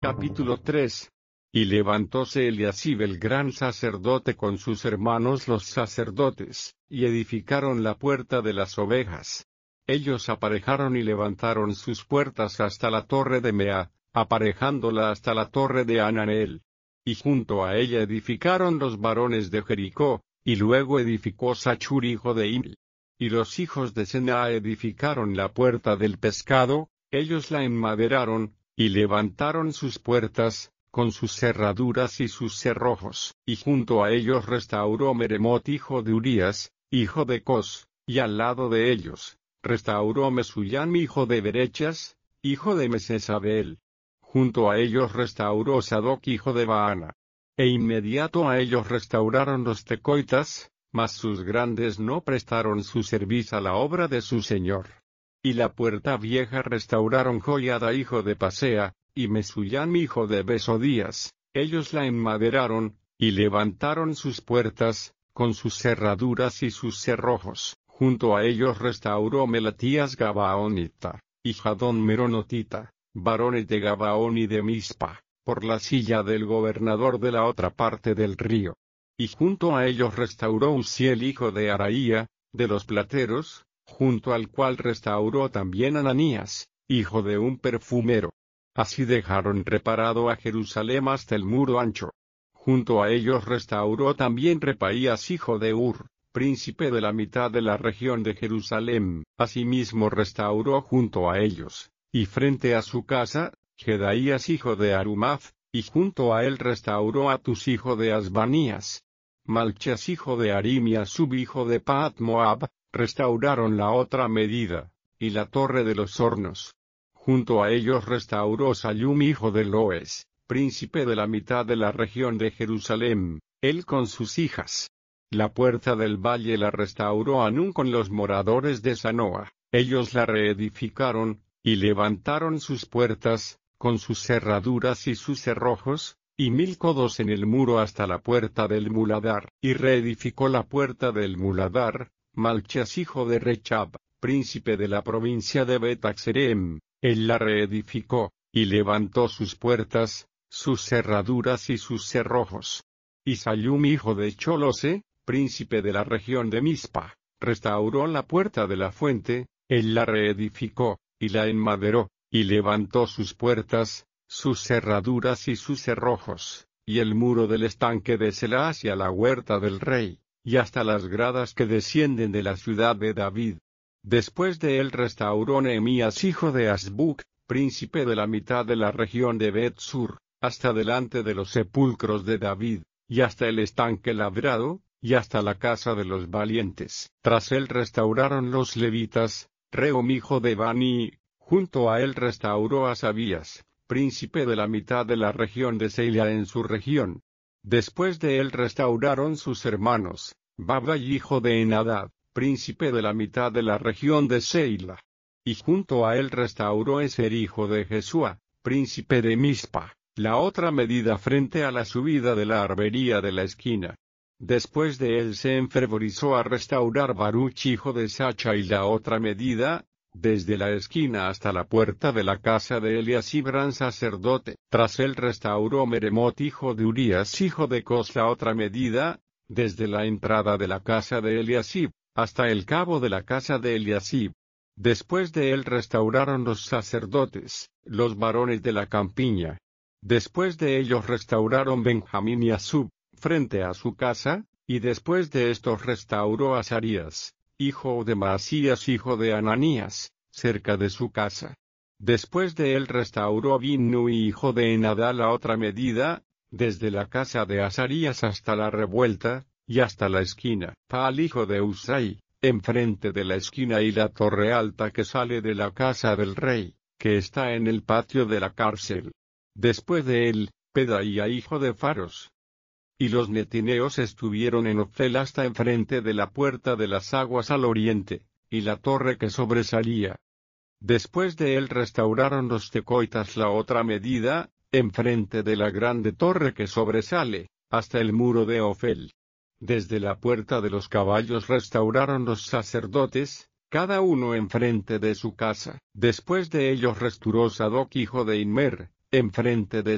Capítulo 3. Y levantóse Eliasib el gran sacerdote con sus hermanos los sacerdotes, y edificaron la puerta de las ovejas. Ellos aparejaron y levantaron sus puertas hasta la torre de Mea, aparejándola hasta la torre de Hananeel. Y junto a ella edificaron los varones de Jericó, y luego edificó Sachur hijo de Imri. Y los hijos de Senaa edificaron la puerta del pescado, ellos la enmaderaron, y levantaron sus puertas, con sus cerraduras y sus cerrojos, y junto a ellos restauró Meremot hijo de Urías, hijo de Cos, y al lado de ellos, restauró Mesullam hijo de Berechas, hijo de Mesesabel. Junto a ellos restauró Sadoc hijo de Baana. E inmediato a ellos restauraron los tecoitas, mas sus grandes no prestaron su servicio a la obra de su señor. Y la puerta vieja restauraron Joiada hijo de Pasea, y Mesullam hijo de Besodías, ellos la enmaderaron, y levantaron sus puertas, con sus cerraduras y sus cerrojos. Junto a ellos restauró Melatías Gabaonita, y Jadón Meronotita, varones de Gabaón y de Mispa, por la silla del gobernador de la otra parte del río. Y junto a ellos restauró Uziel hijo de Araía, de los plateros, junto al cual restauró también Ananías, hijo de un perfumero. Así dejaron reparado a Jerusalén hasta el muro ancho. Junto a ellos restauró también Repaías hijo de Ur, príncipe de la mitad de la región de Jerusalén. Asimismo restauró junto a ellos, y frente a su casa, Jedaías hijo de Arumaf, y junto a él restauró a Tus hijo de Asbanías. Malchas hijo de Harim y Asub hijo de Pahat Moab, restauraron la otra medida, y la torre de los hornos. Junto a ellos restauró Sallum hijo de Loes, príncipe de la mitad de la región de Jerusalén, él con sus hijas. La puerta del valle la restauró Anún con los moradores de Sanoa, ellos la reedificaron, y levantaron sus puertas, con sus cerraduras y sus cerrojos, y 1000 codos en el muro hasta la puerta del muladar, y reedificó la puerta del muladar, Malchas hijo de Rechab, príncipe de la provincia de Bet-Axerem, él la reedificó, y levantó sus puertas, sus cerraduras y sus cerrojos. Y Sallum hijo de Cholose, príncipe de la región de Mispa, restauró la puerta de la fuente, él la reedificó, y la enmaderó, y levantó sus puertas, sus cerraduras y sus cerrojos, y el muro del estanque de Selah hacia la huerta del rey, y hasta las gradas que descienden de la ciudad de David. Después de él restauró Nehemías hijo de Asbuc, príncipe de la mitad de la región de Bet-Sur, hasta delante de los sepulcros de David, y hasta el estanque labrado, y hasta la casa de los valientes. Tras él restauraron los levitas, Rehum hijo de Bani, junto a él restauró a Asabías, príncipe de la mitad de la región de Seilia en su región. Después de él restauraron sus hermanos, Babai hijo de Enadad, príncipe de la mitad de la región de Seila. Y junto a él restauró Eser hijo de Jesúa, príncipe de Mispa, la otra medida frente a la subida de la arbería de la esquina. Después de él se enfervorizó a restaurar Baruch hijo de Sacha y la otra medida, desde la esquina hasta la puerta de la casa de Eliasib gran sacerdote. Tras él restauró Meremot hijo de Urías hijo de Cos la otra medida, desde la entrada de la casa de Eliasib, hasta el cabo de la casa de Eliasib. Después de él restauraron los sacerdotes, los varones de la campiña. Después de ellos restauraron Benjamín y Asub, frente a su casa, y después de estos restauró a Azarías, hijo de Maasías hijo de Ananías, cerca de su casa. Después de él restauró a Binnui hijo de Enadá la otra medida, desde la casa de Azarías hasta la revuelta, y hasta la esquina. Paal hijo de Usai, enfrente de la esquina y la torre alta que sale de la casa del rey, que está en el patio de la cárcel. Después de él, Pedaía hijo de Faros. Y los netineos estuvieron en Ofel hasta enfrente de la puerta de las aguas al oriente, y la torre que sobresalía. Después de él restauraron los tecoitas la otra medida, enfrente de la grande torre que sobresale, hasta el muro de Ofel. Desde la puerta de los caballos restauraron los sacerdotes, cada uno enfrente de su casa. Después de ellos restauró Sadoc hijo de Immer, enfrente de